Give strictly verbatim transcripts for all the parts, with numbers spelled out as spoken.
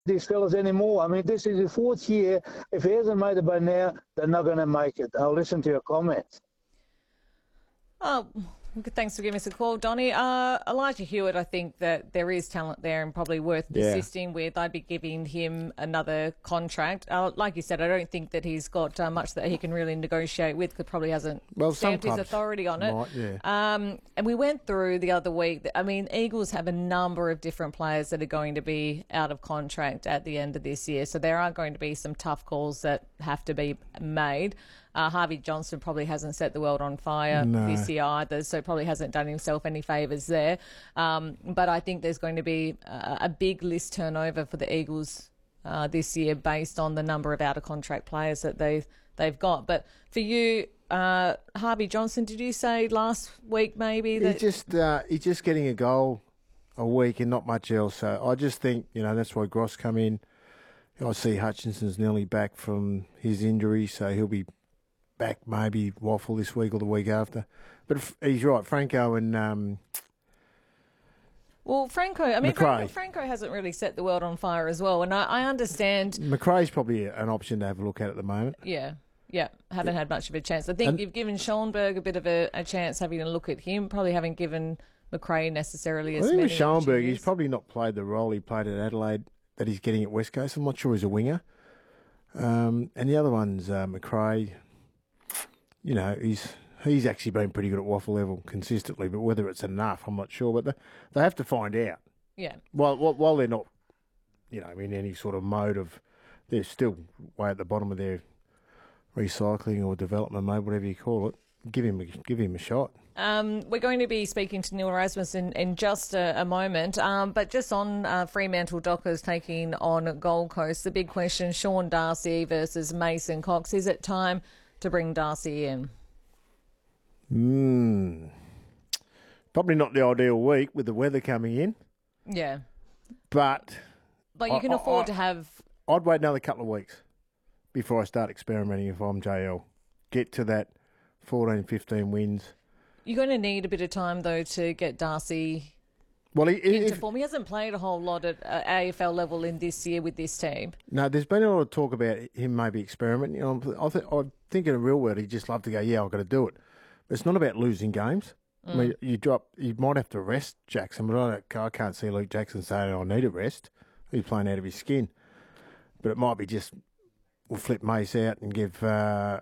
these fellas anymore. I mean, this is his fourth year. If he hasn't made it by now, they're not going to make it. I'll listen to your comments. Oh, thanks for giving us a call, Donnie. Uh, Elijah Hewitt, I think that there is talent there and probably worth Yeah. persisting with. I'd be giving him another contract. Uh, like you said, I don't think that he's got uh, much that he can really negotiate with, because probably hasn't Well, some stamped his clubs authority on it. might, yeah. Um, and we went through the other week. I mean, Eagles have a number of different players that are going to be out of contract at the end of this year. So there are going to be some tough calls that have to be made. Uh, Harvey Johnson probably hasn't set the world on fire No. this year either, so probably hasn't done himself any favours there. Um, but I think there's going to be a, a big list turnover for the Eagles uh, this year based on the number of out-of-contract players that they've, they've got. But for you, uh, Harvey Johnson, did you say last week maybe that... He's just, uh, he's just getting a goal a week and not much else. So I just think, you know, that's why Gross come in. I see Hutchinson's nearly back from his injury, so he'll be back maybe Waffle this week or the week after. But if, he's right, Franco and um, Well, Franco, I mean, McRae. Franco, Franco hasn't really set the world on fire as well, and I, I understand... McRae's probably an option to have a look at at the moment. Yeah, yeah, haven't had much of a chance. I think And- you've given Schoenberg a bit of a, a chance having a look at him, probably haven't given McRae necessarily as I think many with Schoenberg, he's opportunities. probably not played the role he played at Adelaide that he's getting at West Coast. I'm not sure he's a winger. Um, and the other one's uh, McRae. You know, he's he's actually been pretty good at waffle level consistently, but whether it's enough, I'm not sure. But they, they have to find out. Yeah. While, while while they're not, you know, in any sort of mode of, they're still way at the bottom of their recycling or development mode, whatever you call it. Give him a, give him a shot. Um, we're going to be speaking to Neil Rasmus in, in just a, a moment, um, but just on uh, Fremantle Dockers taking on Gold Coast, the big question, Sean Darcy versus Mason Cox. Is it time to bring Darcy in? Hmm. Probably not the ideal week with the weather coming in, Yeah. but But you I- can I- afford I- to have... I'd wait another couple of weeks before I start experimenting if I'm J L. Get to that fourteen, fifteen wins. You're going to need a bit of time, though, to get Darcy Well, he, into if, form. He hasn't played a whole lot at uh, A F L level in this year with this team. no, there's been a lot of talk about him maybe experimenting. You know, I, th- I think in a real world he'd just love to go, yeah, I've got to do it. But it's not about losing games. I mean, you drop, you might have to rest Jackson, but I, don't, I can't see Luke Jackson saying, I need a rest. He's playing out of his skin. But it might be just, we'll flip Mace out and give uh,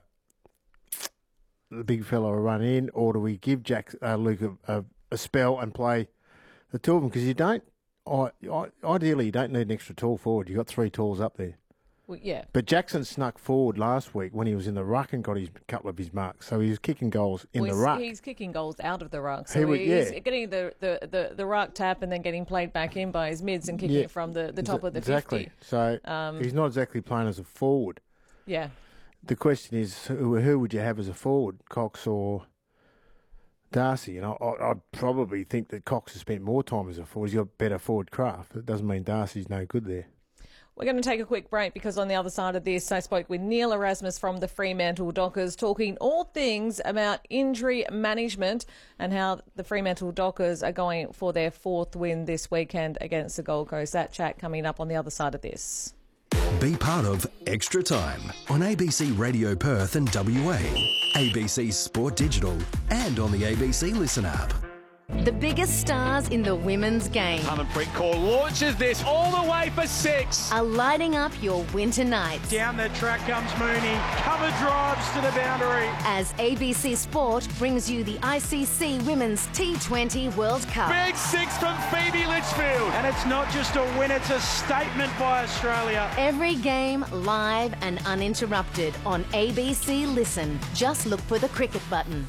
the big fella a run in, or do we give Jack, uh, Luke a, a, a spell and play the two of them? Because you don't, I, I, ideally, you don't need an extra tall forward. You've got three talls up there. Well, yeah. But Jackson snuck forward last week when he was in the ruck and got his couple of his marks. So he was kicking goals in Well, the he's, ruck. he's kicking goals out of the ruck. He So would- he's yeah. getting the, the, the, the ruck tap and then getting played back in by his mids and kicking Yeah, it from the, the top Exa- of the exactly. fifty. So Um, he's not exactly playing as a forward. Yeah. The question is, who, who would you have as a forward, Cox or Darcy? And I, I, I'd probably think that Cox has spent more time as a forward. He's got better forward craft. It doesn't mean Darcy's no good there. We're going to take a quick break because on the other side of this, I spoke with Neil Erasmus from the Fremantle Dockers, talking all things about injury management and how the Fremantle Dockers are going for their fourth win this weekend against the Gold Coast. That chat coming up on the other side of this. Be part of Extra Time on A B C Radio Perth and W A, A B C Sport Digital, and on the A B C Listen app. The biggest stars in the women's game Harmanpreet Kaur launches this all the way for six. are lighting up your winter nights Down the track comes Mooney. Cover drives to the boundary. as A B C Sport brings you the I C C Women's T twenty World Cup. Big six from Phoebe Litchfield. And it's not just a win, it's a statement by Australia. Every game live and uninterrupted on A B C Listen. Just look for the cricket button.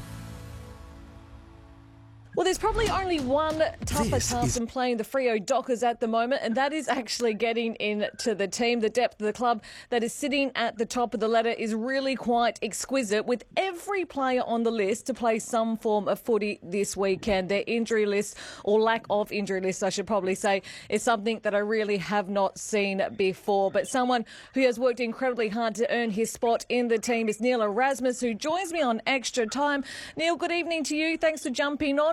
Well, there's probably only one tougher This task is- than playing the Freo Dockers at the moment, and that is actually getting into the team. The depth of the club that is sitting at the top of the ladder is really quite exquisite, with every player on the list to play some form of footy this weekend. Their injury list, or lack of injury list, I should probably say, is something that I really have not seen before. But someone who has worked incredibly hard to earn his spot in the team is Neil Erasmus, who joins me on Extra Time. Neil, good evening to you. Thanks for jumping on.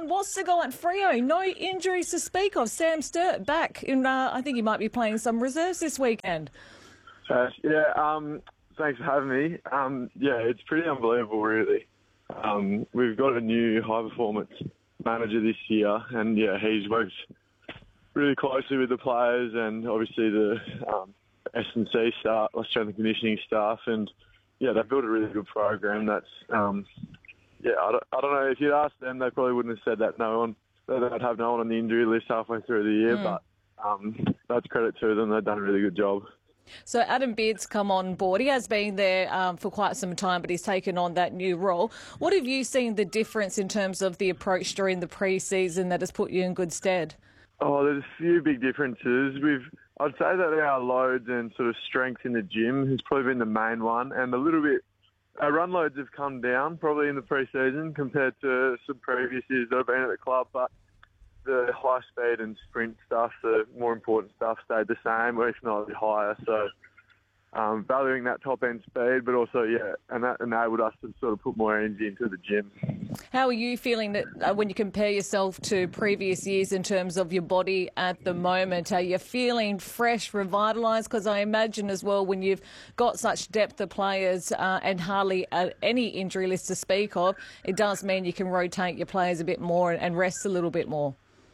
what's the goal at Freo? No injuries to speak of. Sam Sturt back. In, uh, I think he might be playing some reserves this weekend. Uh, yeah, um, thanks for having me. Um, yeah, it's pretty unbelievable, really. Um, we've got a new high-performance manager this year, and, yeah, he's worked really closely with the players and obviously the um, S and C staff, strength and conditioning staff, and, yeah, they've built a really good program that's... Um, Yeah, I don't, I don't know. If you'd asked them, they probably wouldn't have said that no one, that they'd have no one on the injury list halfway through the year, mm. but um, that's credit to them. They've done a really good job. So Adam Beard's come on board. He has been there um, for quite some time, but he's taken on that new role. What have you seen the difference in terms of the approach during the pre-season that has put you in good stead? Oh, there's a few big differences. We've, I'd say that our loads and sort of strength in the gym has probably been the main one, and a little bit. Our run loads have come down probably in the pre-season compared to some previous years that I've been at the club, but the high speed and sprint stuff, the more important stuff, stayed the same, or if not a bit higher. So um, valuing that top-end speed, but also, yeah, and that enabled us to sort of put more energy into the gym. How are you feeling that uh, when you compare yourself to previous years in terms of your body at the moment? Are you feeling fresh, revitalised? Because I imagine as well when you've got such depth of players uh, and hardly uh, any injury list to speak of, it does mean you can rotate your players a bit more and rest a little bit more.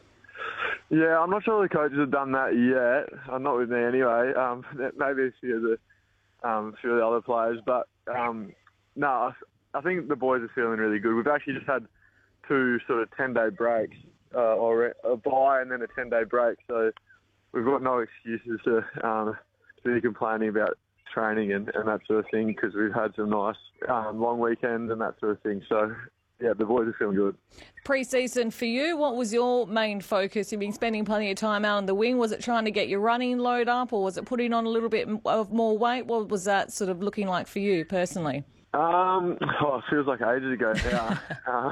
Yeah, I'm not sure the coaches have done that yet. Uh, not with me anyway. Um, maybe a few of the, um, a few of the other players. But, um, no, I, I think the boys are feeling really good. We've actually just had two sort of ten-day breaks, uh, or a bye and then a ten-day break. So we've got no excuses to, um, to be complaining about training and, and that sort of thing because we've had some nice um, long weekends and that sort of thing. So, yeah, the boys are feeling good. Pre-season for you, what was your main focus? You've been spending plenty of time out on the wing. Was it trying to get your running load up or was it putting on a little bit of more weight? What was that sort of looking like for you personally? Um, oh, it feels like ages ago now. uh,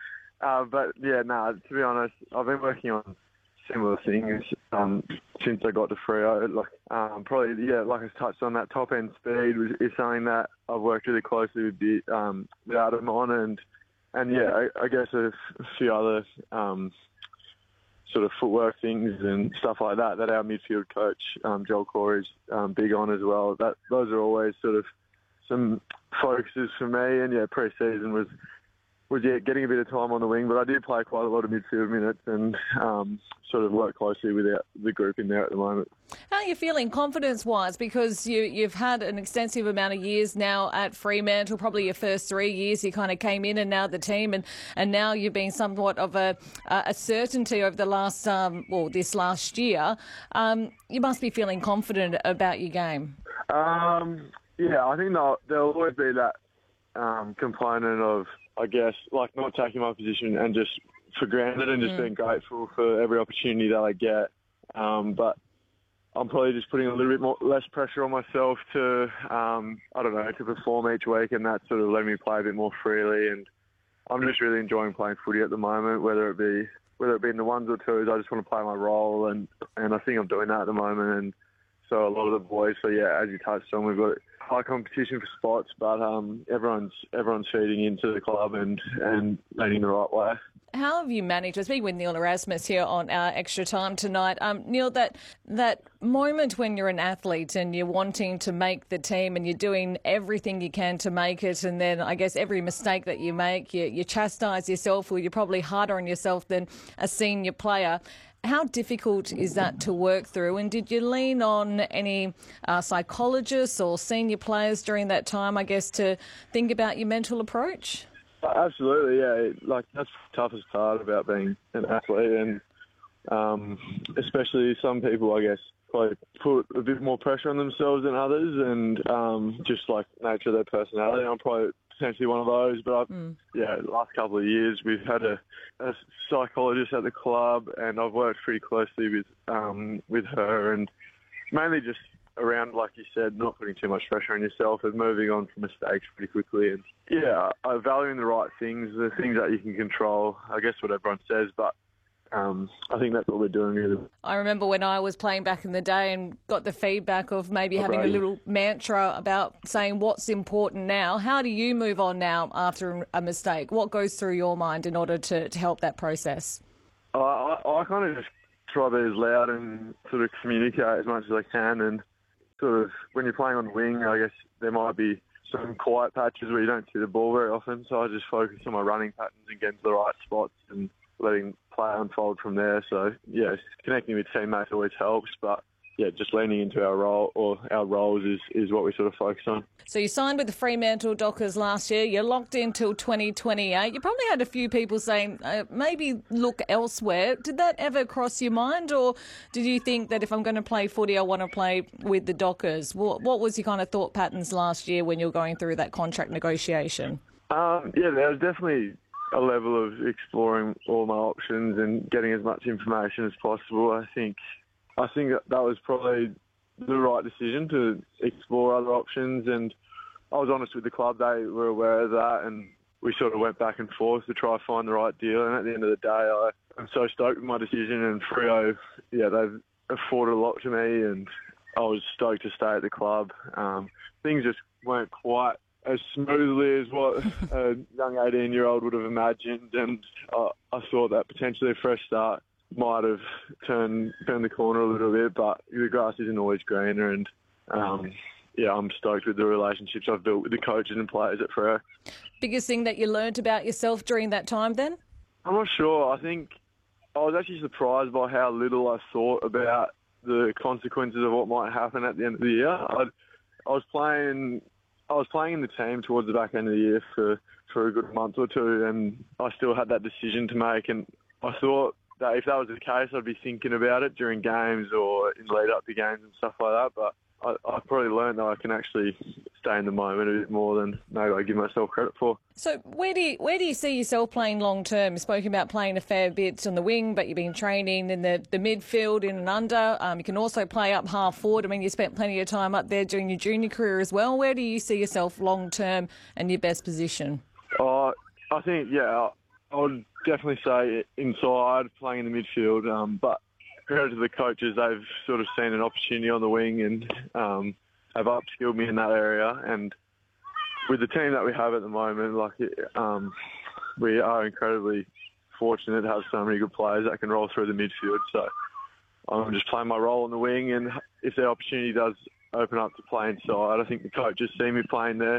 uh, but, yeah, no, nah, to be honest, I've been working on similar things um, since I got to Freo. Like, um, probably, yeah, like I touched on, that top-end speed was, is something that I've worked really closely with, the, um, with Adam on and And, yeah, I, I guess a, a few other um, sort of footwork things and stuff like that that our midfield coach, um, Joel Corey's um, big on as well. That Those are always sort of some focuses for me. And, yeah, pre-season was, was yeah, getting a bit of time on the wing. But I did play quite a lot of midfield minutes and um, sort of work closely with our, the group in there at the moment. How are you feeling confidence-wise? Because you, you've had an extensive amount of years now at Fremantle, probably your first three years you kind of came in and now the team, and, and now you've been somewhat of a, a certainty over the last, um, well, this last year. Um, you must be feeling confident about your game. Um, yeah, I think there'll, there'll always be that um, component of, I guess, like not taking my position and just for granted and just mm. being grateful for every opportunity that I get. Um, but I'm probably just putting a little bit more less pressure on myself to, um, I don't know, to perform each week, and that sort of letting me play a bit more freely. And I'm just really enjoying playing footy at the moment, whether it be whether it be in the ones or twos. I just want to play my role, and, and I think I'm doing that at the moment. And so a lot of the boys, so yeah, as you touched on, we've got high competition for spots, but um, everyone's everyone's feeding into the club and, and leading the right way. How have you managed? I was speaking with Neil Erasmus here on our Extra Time tonight. Um, Neil, that that moment when you're an athlete and you're wanting to make the team and you're doing everything you can to make it, and then I guess every mistake that you make, you, you chastise yourself, or you're probably harder on yourself than a senior player. How difficult is that to work through? And did you lean on any uh, psychologists or senior players during that time, I guess, to think about your mental approach? Absolutely, yeah. Like, that's the toughest part about being an athlete, and um, especially some people, I guess, probably put a bit more pressure on themselves than others, and um, just like nature of their personality. I'm probably potentially one of those, but I've, mm. yeah, the last couple of years we've had a, a psychologist at the club, and I've worked pretty closely with um, with her, and mainly just around, like you said, not putting too much pressure on yourself and moving on from mistakes pretty quickly. And yeah, uh, valuing the right things, the things that you can control, I guess what everyone says, but um, I think that's what we're doing really. I remember when I was playing back in the day and got the feedback of maybe Oh, having right. a little mantra about saying what's important now. How do you move on now after a mistake? What goes through your mind in order to, to help that process? I, I, I kind of just try to be as loud and sort of communicate as much as I can, and sort of when you're playing on wing, I guess there might be some quiet patches where you don't see the ball very often, so I just focus on my running patterns and getting to the right spots and letting play unfold from there. So, yeah, connecting with teammates always helps, but, yeah, just leaning into our role or our roles is, is what we sort of focus on. So you signed with the Fremantle Dockers last year. You're locked in till twenty twenty-eight. You probably had a few people saying uh, maybe look elsewhere. Did that ever cross your mind, or did you think that if I'm going to play footy, I want to play with the Dockers? What, what was your kind of thought patterns last year when you were going through that contract negotiation? Um, yeah, there was definitely a level of exploring all my options and getting as much information as possible. I think I think that was probably the right decision to explore other options, and I was honest with the club. They were aware of that, and we sort of went back and forth to try to find the right deal. And at the end of the day, I, I'm so stoked with my decision, and Freo, yeah, they've afforded a lot to me, and I was stoked to stay at the club. Um, things just weren't quite as smoothly as what a young eighteen-year-old would have imagined, and I, I thought that potentially a fresh start might have turned turned the corner a little bit, but the grass isn't always greener, and um, yeah, I'm stoked with the relationships I've built with the coaches and players at Freo. Biggest thing that you learnt about yourself during that time then? I'm not sure. I think I was actually surprised by how little I thought about the consequences of what might happen at the end of the year. I'd, I was playing I was playing in the team towards the back end of the year for, for a good month or two, and I still had that decision to make, and I thought that if that was the case, I'd be thinking about it during games or in lead up to games and stuff like that. But I, I've probably learned that I can actually stay in the moment a bit more than maybe I give myself credit for. So where do you, where do you see yourself playing long term? You've spoken about playing a fair bit on the wing, but you've been training in the, the midfield in and under. Um, you can also play up half forward. I mean, you spent plenty of time up there during your junior career as well. Where do you see yourself long term and your best position? Uh, I think, yeah, I would definitely say inside, playing in the midfield. Um, but credit to the coaches, they've sort of seen an opportunity on the wing and um, have upskilled me in that area. And with the team that we have at the moment, like um, we are incredibly fortunate to have so many good players that can roll through the midfield. So I'm just playing my role on the wing, and if the opportunity does open up to play inside, I think the coaches see me playing there,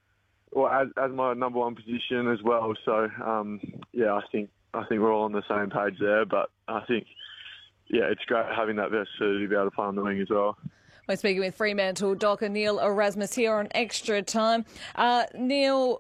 or as, as my number one position as well. So um, yeah, I think I think we're all on the same page there. But I think yeah, it's great having that versatility to be able to play on the wing as well. We're speaking with Fremantle Docker Neil Erasmus here on Extra Time. Uh, Neil,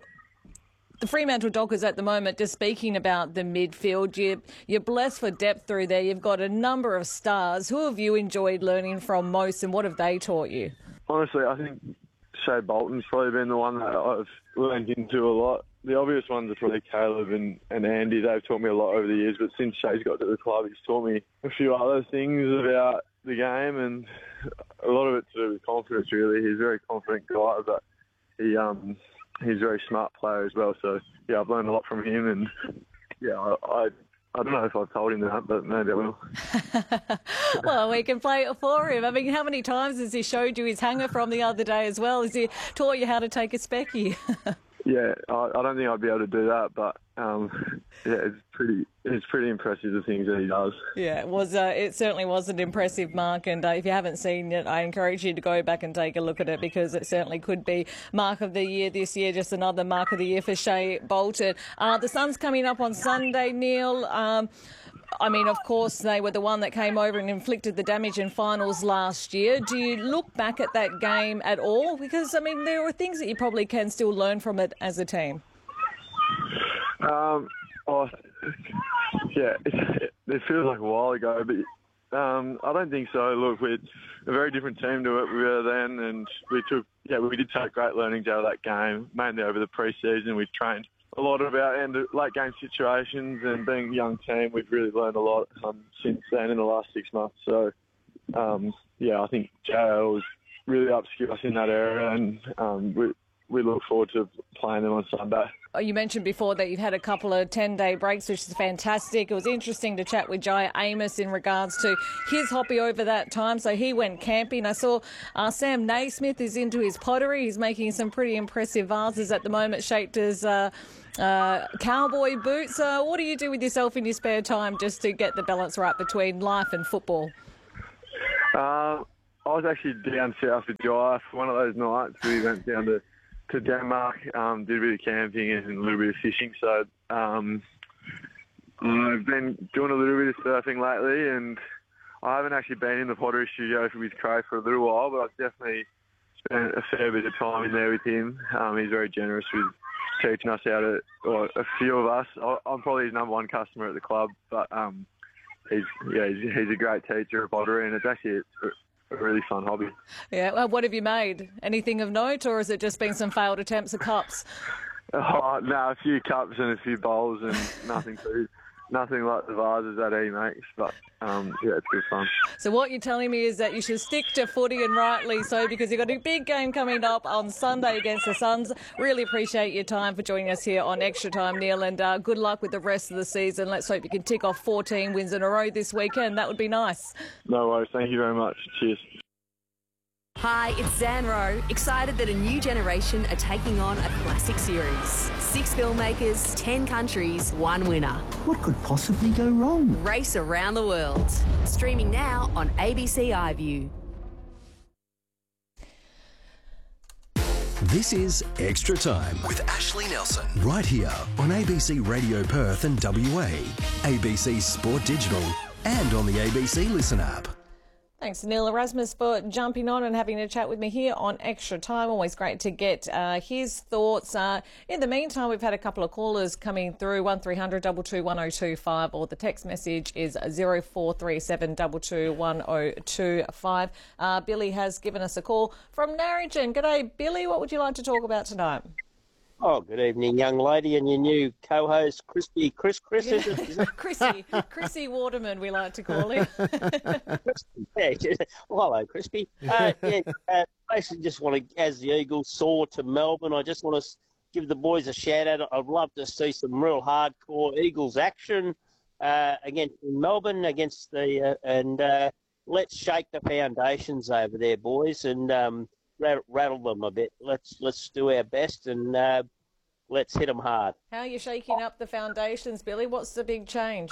the Fremantle Dockers at the moment, just speaking about the midfield, you, you're blessed for depth through there. You've got a number of stars. Who have you enjoyed learning from most, and what have they taught you? Honestly, I think Shea Bolton's probably been the one that I've learned into a lot. The obvious ones are probably Caleb and, and Andy. They've taught me a lot over the years, but since Shea's got to the club, he's taught me a few other things about the game, and a lot of it's to do with confidence, really. He's a very confident guy, but he um he's a very smart player as well. So, yeah, I've learned a lot from him, and, yeah, I... I I don't know if I've told him that, but maybe I will. Well, we can play it for him. I mean, how many times has he showed you his hanger from the other day as well? Has he taught you how to take a specky? Yeah, I, I don't think I'd be able to do that, but um, yeah, it's pretty it's pretty impressive, the things that he does. Yeah, it was. Uh, it certainly was an impressive mark, and uh, if you haven't seen it, I encourage you to go back and take a look at it, because it certainly could be Mark of the Year this year, just another Mark of the Year for Shea Bolton. Uh, the Suns coming up on Sunday, Neil. Um, I mean, of course, they were the one that came over and inflicted the damage in finals last year. Do you look back at that game at all? Because, I mean, there are things that you probably can still learn from it as a team. Um, oh, yeah, it, it feels like a while ago, but um, I don't think so. Look, we're a very different team to what we were then, and we took, yeah, we did take great learnings out of that game, mainly over the pre-season. We trained a lot about and late game situations, and being a young team, we've really learned a lot um, since then in the last six months. So, um, yeah, I think J L has really upskilled us in that area, and um, we, we look forward to playing them on Sunday. You mentioned before that you've had a couple of ten-day breaks, which is fantastic. It was interesting to chat with Jai Amos in regards to his hobby over that time. So he went camping. I saw uh, Sam Naismith is into his pottery. He's making some pretty impressive vases at the moment, shaped as uh, uh, cowboy boots. Uh, what do you do with yourself in your spare time just to get the balance right between life and football? Uh, I was actually down south with Jai for one of those nights. We went down to to Denmark, um, did a bit of camping and a little bit of fishing. So um, I've been doing a little bit of surfing lately, and I haven't actually been in the pottery studio with Cray for a little while, but I've definitely spent a fair bit of time in there with him. Um, he's very generous with teaching us how to, or a few of us. I'm probably his number one customer at the club, but um, he's yeah he's, he's a great teacher of pottery, and it's actually a, a really fun hobby. Yeah, well, what have you made? Anything of note, or has it just been some failed attempts at cups? Oh, no, a few cups and a few bowls, and nothing too, nothing like the vases that he makes. But um, yeah, it's good fun. So what you're telling me is that you should stick to footy, and rightly so, because you've got a big game coming up on Sunday against the Suns. Really appreciate your time for joining us here on Extra Time, Neil, and uh, good luck with the rest of the season. Let's hope you can tick off fourteen wins in a row this weekend. That would be nice. No worries. Thank you very much. Cheers. Hi, it's Zan Rowe, excited that a new generation are taking on a classic series. Six filmmakers, ten countries, one winner. What could possibly go wrong? Race around the world. Streaming now on A B C iView. This is Extra Time with Ashley Nelson. Right here on A B C Radio Perth and W A, A B C Sport Digital, and on the A B C Listen app. Thanks, Neil Erasmus, for jumping on and having a chat with me here on Extra Time. Always great to get uh, his thoughts. Uh, in the meantime, we've had a couple of callers coming through, one three hundred two two one oh two five, or the text message is zero four three seven two two one oh two five. Uh, Billy has given us a call from Narrogin. G'day, Billy. What would you like to talk about tonight? Oh, good evening, young lady, and your new co-host, Crispy Chris Chris, yeah. is it? Is it? Chrissy, Chrissy Waterman, we like to call him. Yeah, well, hello, Crispy. Uh, yeah, uh, basically just want to, as the Eagles soar to Melbourne, I just want to give the boys a shout-out. I'd love to see some real hardcore Eagles action uh, against in Melbourne, against the, uh, and uh, let's shake the foundations over there, boys, and um, rattle them a bit. Let's let's do our best and uh, let's hit them hard. How are you shaking up the foundations, Billy? What's the big change?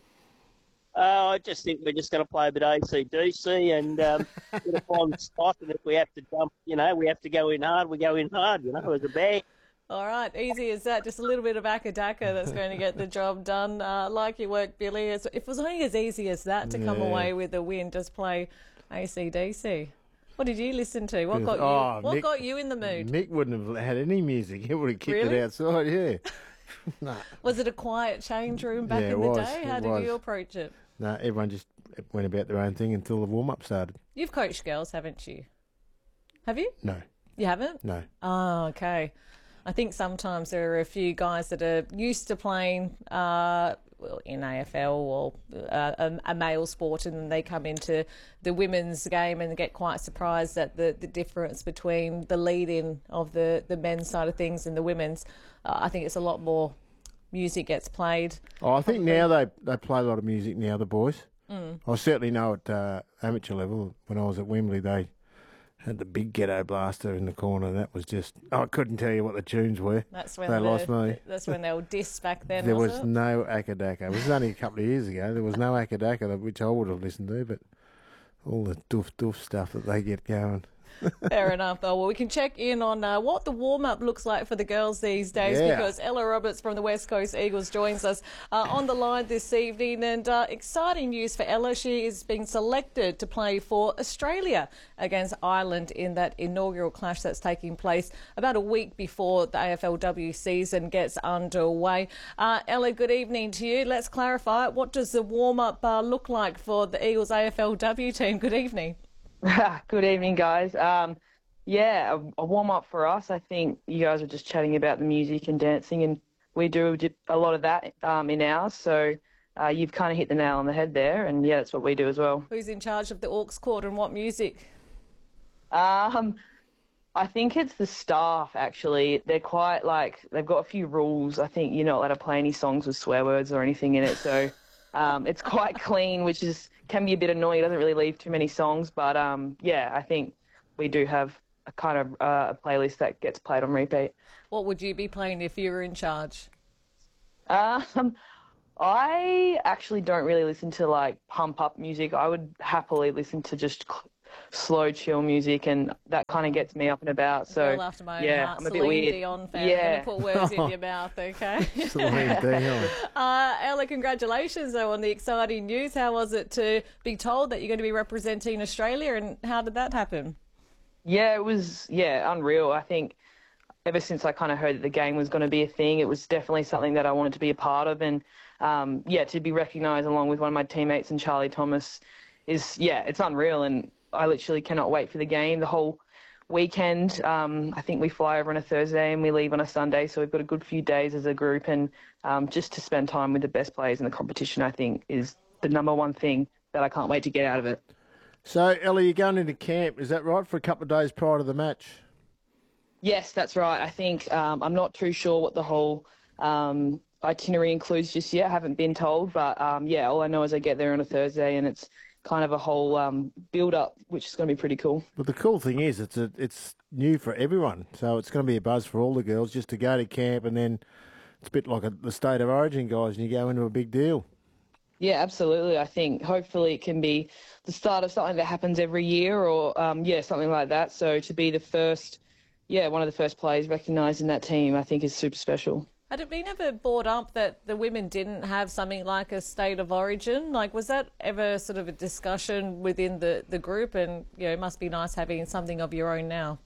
Uh, I just think we're just going to play a bit A C D C and um, get a fine spot. And if we have to jump, you know, we have to go in hard, we go in hard, you know, as a bag. All right, easy as that. Just a little bit of akadaka that's going to get the job done. Uh, like your work, Billy. If it was only as easy as that to come Yeah. away with a win, just play A C D C. What did you listen to? What got Oh, you? What Mick- got you in the mood? Mick wouldn't have had any music. He would have kicked Really? it outside, yeah. nah. Was it a quiet change room back Yeah, in it the was, day? How it did was. you approach it? No, everyone just went about their own thing until the warm-up started. You've coached girls, haven't you? Have you? No, You haven't? no. Oh, okay. I think sometimes there are a few guys that are used to playing uh, well, in A F L or uh, a, a male sport, and then they come into the women's game and get quite surprised at the, the difference between the lead-in of the, the men's side of things and the women's. Uh, I think it's a lot more music gets played. Oh, I think now they, they play a lot of music now, the boys. Mm. I certainly know at uh, amateur level, when I was at Wembley, they had the big ghetto blaster in the corner. That was just, I couldn't tell you what the tunes were. That's when they the, lost me. That's when they were dissed back then, There was was it? no akadaka. It was only a couple of years ago. There was no akadaka, which I would have listened to, but all the doof doof stuff that they get going. Fair enough. Oh, well, we can check in on uh, what the warm-up looks like for the girls these days, Yeah. because Ella Roberts from the West Coast Eagles joins us uh, on the line this evening. And uh, exciting news for Ella. She is being selected to play for Australia against Ireland in that inaugural clash that's taking place about a week before the A F L W season gets underway. Uh, Ella, good evening to you. Let's clarify, what does the warm-up uh, look like for the Eagles A F L W team? Good evening. Good evening, guys. Um, yeah, a, a warm-up for us. I think you guys were just chatting about the music and dancing, and we do a lot of that um, in ours. So uh, you've kind of hit the nail on the head there, and yeah, that's what we do as well. Who's in charge of the Orcs Court and what music? Um, I think it's the staff, actually. They're quite, like, they've got a few rules. I think you're not allowed to play any songs with swear words or anything in it. So um, it's quite clean, which is can be a bit annoying. It doesn't really leave too many songs. But, um, yeah, I think we do have a kind of uh, a playlist that gets played on repeat. What would you be playing if you were in charge? Um, I actually don't really listen to, like, pump-up music. I would happily listen to just slow, chill music, and that kind of gets me up and about. So, Girl after my own yeah, heart, I'm a bit Celine weird. Dion fan. Yeah. I'm going to put words in your mouth, okay? Celine Dion. Uh, Ella, congratulations, though, on the exciting news. How was it to be told that you're going to be representing Australia, and how did that happen? Yeah, it was, yeah, unreal. I think ever since I kind of heard that the game was going to be a thing, it was definitely something that I wanted to be a part of. And, um, yeah, to be recognised along with one of my teammates and Charlie Thomas is, yeah, it's unreal. And I literally cannot wait for the game. The whole weekend, um, I think we fly over on a Thursday and we leave on a Sunday, so we've got a good few days as a group. And um, just to spend time with the best players in the competition, I think, is the number one thing that I can't wait to get out of it. So, Ellie, you're going into camp, is that right, for a couple of days prior to the match? Yes, that's right. I think um, I'm not too sure what the whole um, itinerary includes just yet. I haven't been told, but um, yeah, all I know is I get there on a Thursday and it's kind of a whole um, build-up, which is going to be pretty cool. But the cool thing is it's a, it's new for everyone, so it's going to be a buzz for all the girls just to go to camp, and then it's a bit like a, the State of Origin guys, and you go into a big deal. Yeah, absolutely. I think hopefully it can be the start of something that happens every year, or um, yeah, something like that. So to be the first, yeah, one of the first players recognised in that team, I think is super special. Had it been ever brought up that the women didn't have something like a State of Origin? Like, was that ever sort of a discussion within the, the group? And, you know, it must be nice having something of your own now.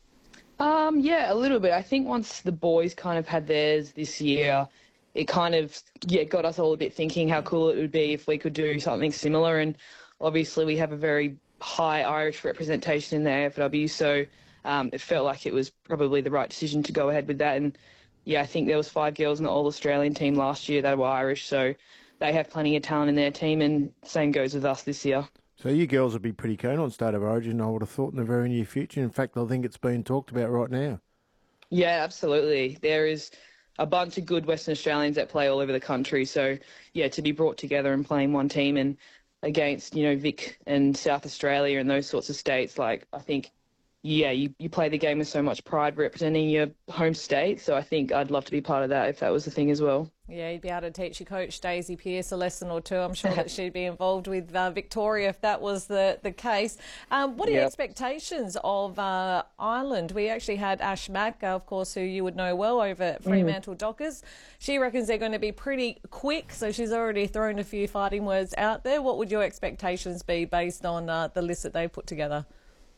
Um, yeah, a little bit. I think once the boys kind of had theirs this year, it kind of, yeah, got us all a bit thinking how cool it would be if we could do something similar. And obviously we have a very high Irish representation in the A F L W, so um, it felt like it was probably the right decision to go ahead with that. And yeah, I think there was five girls in the All-Australian team last year that were Irish, so they have plenty of talent in their team, and same goes with us this year. So you girls would be pretty keen on State of Origin, I would have thought, in the very near future. In fact, I think it's being talked about right now. Yeah, absolutely. There is a bunch of good Western Australians that play all over the country, so yeah, to be brought together and playing one team and against, you know, Vic and South Australia and those sorts of states, like, I think, yeah, you, you play the game with so much pride representing your home state, so I think I'd love to be part of that if that was the thing as well. Yeah, you'd be able to teach your coach, Daisy Pearce, a lesson or two. I'm sure that she'd be involved with uh, Victoria if that was the, the case. Um, what are your Yep. expectations of uh, Ireland? We actually had Ash Mack, uh, of course, who you would know well over at Fremantle Dockers. She reckons they're going to be pretty quick, so she's already thrown a few fighting words out there. What would your expectations be based on uh, the list that they put together?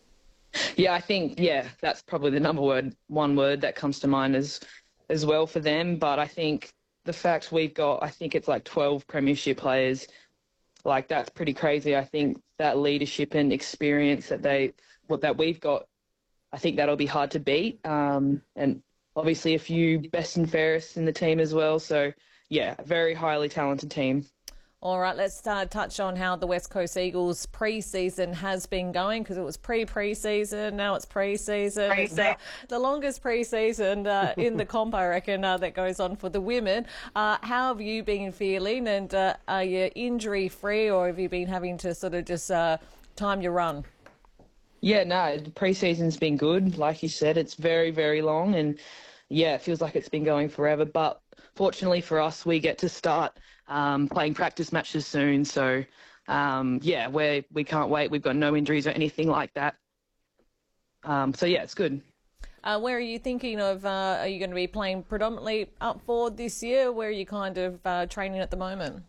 Yeah, I think, yeah, that's probably the number word, one word that comes to mind as, as well for them. But I think the fact we've got, I think it's like twelve premiership players, like that's pretty crazy. I think that leadership and experience that they, what that we've got, I think that'll be hard to beat. Um, and obviously a few best and fairest in the team as well. So yeah, a very highly talented team. All right, let's uh, touch on how the West Coast Eagles pre-season has been going, because it was pre-pre-season, now it's pre-season. It's uh, the longest pre-season uh, in the comp, I reckon, uh, that goes on for the women. Uh, how have you been feeling, and uh, are you injury-free, or have you been having to sort of just uh, time your run? Yeah, no, the pre-season's been good. Like you said, it's very, very long, and yeah, it feels like it's been going forever. But fortunately for us, we get to start um, playing practice matches soon. So um, yeah, we we can't wait. We've got no injuries or anything like that. Um, so yeah, it's good. Uh, where are you thinking of? Uh, are you going to be playing predominantly up forward this year? Where are you kind of uh, training at the moment?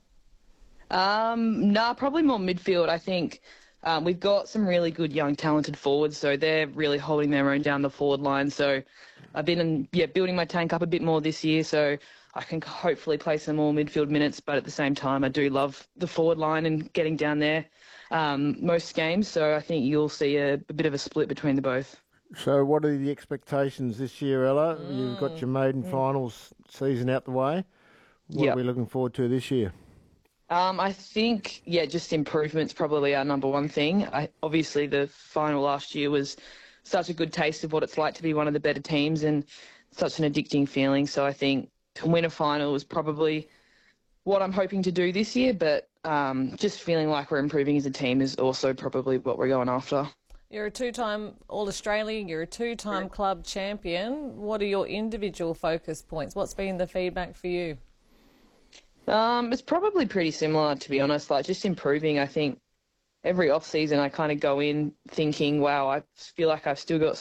Um, nah, probably more midfield. I think um, we've got some really good young talented forwards, so they're really holding their own down the forward line. So I've been in, yeah building my tank up a bit more this year, so I can hopefully play some more midfield minutes. But at the same time, I do love the forward line and getting down there um, most games. So I think you'll see a, a bit of a split between the both. So what are the expectations this year, Ella? Mm. You've got your maiden mm. finals season out the way. What yep. are we looking forward to this year? Um, I think, yeah, just improvements probably our number one thing. I, obviously, the final last year was such a good taste of what it's like to be one of the better teams and such an addicting feeling. So I think to win a final is probably what I'm hoping to do this year, but um, just feeling like we're improving as a team is also probably what we're going after. You're a two-time All-Australian, you're a two-time club champion. What are your individual focus points? What's been the feedback for you? Um, it's probably pretty similar, to be honest, like just improving. I think every off-season I kind of go in thinking, wow, I feel like I've still got